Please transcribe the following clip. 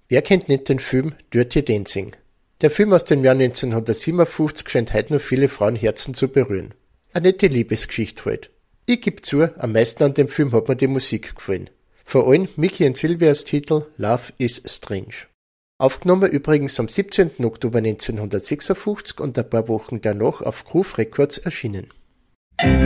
Wer kennt nicht den Film Dirty Dancing? Der Film aus dem Jahr 1957 scheint heute noch viele Frauenherzen zu berühren. Eine nette Liebesgeschichte halt. Ich gebe zu, am meisten an dem Film hat mir die Musik gefallen. Vor allem Mickey und Sylvias Titel Love is Strange. Aufgenommen übrigens am 17. Oktober 1956 und ein paar Wochen danach auf Groove Records erschienen.